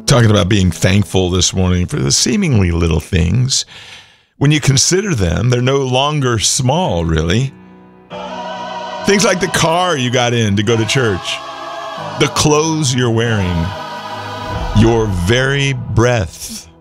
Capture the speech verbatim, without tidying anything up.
Talking about being thankful this morning for the seemingly little things. When you consider them, they're no longer small, really. Things like the car you got in to go to church, the clothes you're wearing, your very breath.